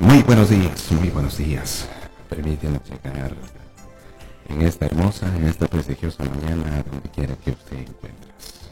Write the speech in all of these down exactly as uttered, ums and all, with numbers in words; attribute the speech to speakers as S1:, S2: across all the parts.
S1: Muy buenos días, muy buenos días. Permítanos llegar en esta hermosa, en esta prestigiosa mañana, donde quiera que usted encuentre.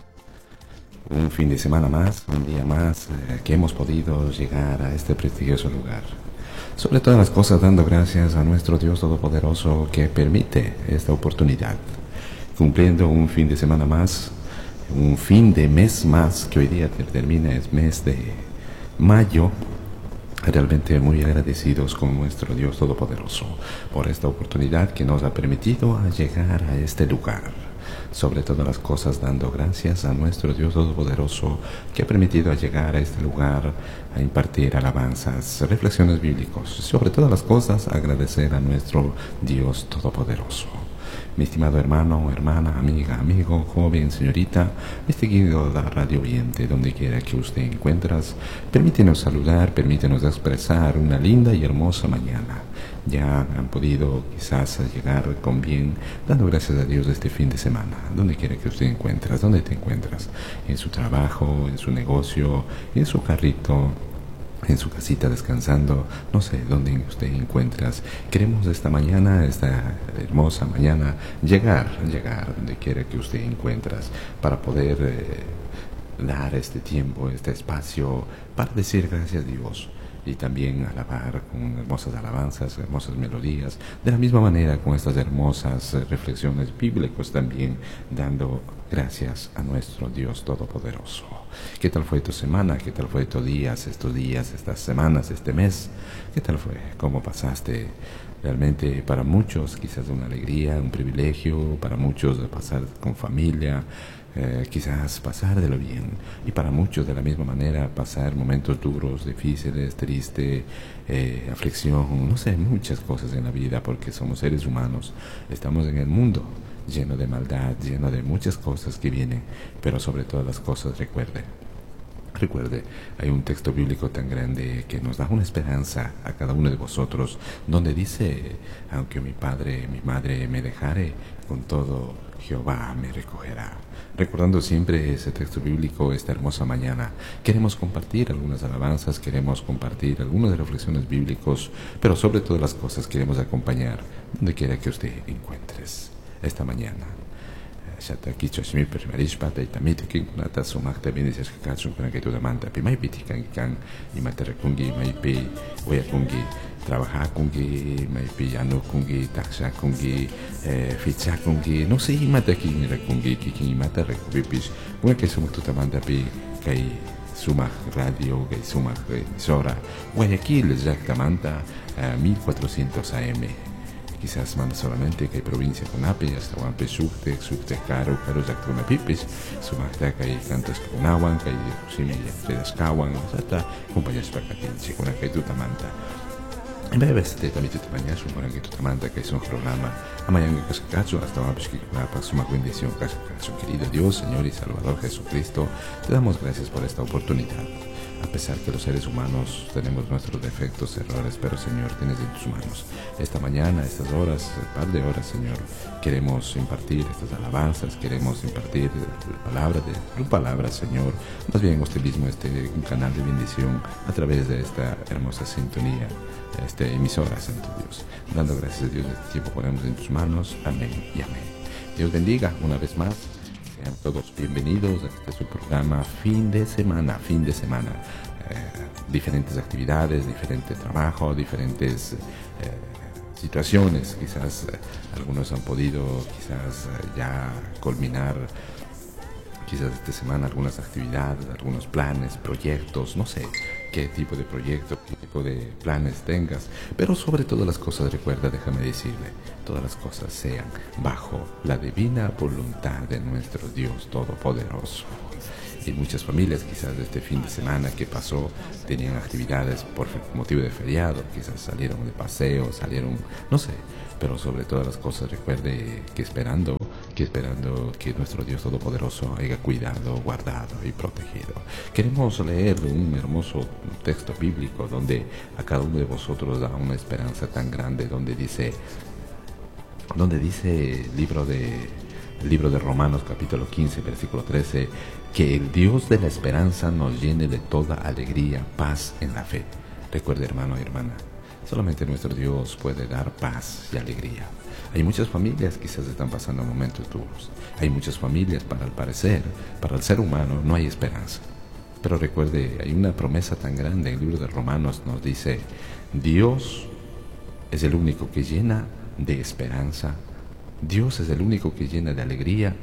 S1: Un fin de semana más, un día más, eh, que hemos podido llegar a este prestigioso lugar. Sobre todas las cosas, dando gracias a nuestro Dios Todopoderoso que permite esta oportunidad. Cumpliendo un fin de semana más, un fin de mes más, que hoy día termina el mes de mayo. Realmente muy agradecidos con nuestro Dios Todopoderoso por esta oportunidad que nos ha permitido llegar a este lugar. Sobre todas las cosas, dando gracias a nuestro Dios Todopoderoso que ha permitido llegar a este lugar a impartir alabanzas, reflexiones bíblicas. Sobre todas las cosas, agradecer a nuestro Dios Todopoderoso. Mi estimado hermano, hermana, amiga, amigo, joven, señorita, distinguido de la radio oyente, donde quiera que usted encuentras, permítenos saludar, permítenos expresar una linda y hermosa mañana. Ya han podido quizás llegar con bien, dando gracias a Dios este fin de semana, donde quiera que usted encuentras, donde te encuentras, en su trabajo, en su negocio, en su carrito, en su casita descansando, no sé dónde usted encuentras. Queremos esta mañana, esta hermosa mañana, llegar, llegar donde quiera que usted encuentras, para poder eh, dar este tiempo, este espacio, para decir gracias a Dios. Y también alabar con hermosas alabanzas, hermosas melodías, de la misma manera con estas hermosas reflexiones bíblicas también, dando gracias a nuestro Dios Todopoderoso. ¿Qué tal fue tu semana? ¿Qué tal fue tus días, estos días, estas semanas, este mes? ¿Qué tal fue? ¿Cómo pasaste? Realmente para muchos quizás una alegría, un privilegio, para muchos pasar con familia, Eh, quizás pasar de lo bien, y para muchos de la misma manera pasar momentos duros, difíciles, tristes, eh, aflicción, no sé, muchas cosas en la vida, porque somos seres humanos, estamos en el mundo lleno de maldad, lleno de muchas cosas que vienen, pero sobre todas las cosas recuerde, Recuerde, hay un texto bíblico tan grande que nos da una esperanza a cada uno de vosotros, donde dice: aunque mi padre, mi madre me dejare, con todo Jehová me recogerá. Recordando siempre ese texto bíblico esta hermosa mañana, queremos compartir algunas alabanzas, queremos compartir algunas reflexiones bíblicas, pero sobre todas las cosas queremos acompañar donde quiera que usted encuentres esta mañana. Shata kicho shmi permarishpa taitamite kin nata sumakta binises kakachun kana kaitu damanta pi mai piti kan kan imata kungi mai pi oya kungi trabajar kungi mai pi ano kungi taxa kungi ficha kungi no sé imata kin kungi kin imata rekubipis una que sumak tu tamanta pi kai sumak radio kai sumak emisora Guayaquil exactamente mil cuatrocientos A M. Quizás manda solamente que hay provincia con ape, hasta Guampe, Sucte, Sucte, Caro, Caro, Zactuna, Pipis, Sumacta, que hay cantos que Nahuan, que hay Simi, Fredascahuan, hasta compañías para Catinche, con la que tú tamanta. En breve, este también te bañas, un buen que tú tamanta, que es un programa, Amayan que Casacacho, hasta Guampe, que para suma bendición, Casacacho, querido Dios, Señor y Salvador Jesucristo, te damos gracias por esta oportunidad. A pesar que los seres humanos tenemos nuestros defectos, errores, pero Señor, tienes en tus manos. Esta mañana, estas horas, un par de horas, Señor, queremos impartir estas alabanzas, queremos impartir la palabra de tu palabra, Señor. Más bien usted mismo, este un canal de bendición a través de esta hermosa sintonía, esta emisora, Santo Dios. Dando gracias a Dios, este tiempo ponemos en tus manos. Amén y amén. Dios bendiga una vez más. Sean todos bienvenidos a este su programa fin de semana, fin de semana. Eh, diferentes actividades, diferente trabajo, diferentes eh, situaciones. Quizás eh, algunos han podido quizás eh, ya culminar quizás esta semana algunas actividades, algunos planes, proyectos, no sé qué tipo de proyecto, qué tipo de planes tengas, pero sobre todas las cosas recuerda, déjame decirle, todas las cosas sean bajo la divina voluntad de nuestro Dios Todopoderoso. Y muchas familias quizás de este fin de semana que pasó tenían actividades por motivo de feriado, quizás salieron de paseo, salieron, no sé, pero sobre todas las cosas recuerde que esperando, que esperando que nuestro Dios Todopoderoso haya cuidado, guardado y protegido. Queremos leer un hermoso texto bíblico donde a cada uno de vosotros da una esperanza tan grande, donde dice, donde dice el libro de el libro de Romanos capítulo quince versículo trece, que el Dios de la esperanza nos llene de toda alegría, paz en la fe, Recuerde, hermano y hermana, solamente nuestro Dios puede dar paz y alegría. Hay muchas familias que quizás están pasando momentos duros. Hay muchas familias, para el parecer, para el ser humano, no hay esperanza. Pero recuerde, hay una promesa tan grande en el libro de Romanos, nos dice, Dios es el único que llena de esperanza. Dios es el único que llena de alegría